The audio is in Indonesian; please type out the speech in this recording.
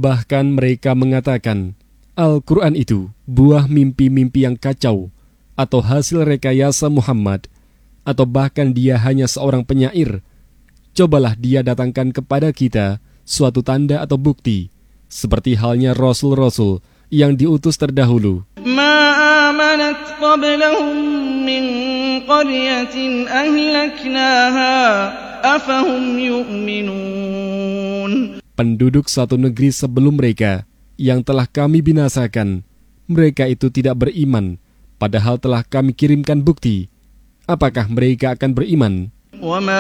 Bahkan mereka mengatakan, Al-Quran itu buah mimpi-mimpi yang kacau, atau hasil rekayasa Muhammad, atau bahkan dia hanya seorang penyair. Cobalah dia datangkan kepada kita suatu tanda atau bukti, seperti halnya Rasul-Rasul yang diutus terdahulu. Ma amanat qablahum min qaryatin ahlaknaha afahum yu'minun. Penduduk satu negeri sebelum mereka yang telah kami binasakan, mereka itu tidak beriman, padahal telah kami kirimkan bukti. Apakah mereka akan beriman?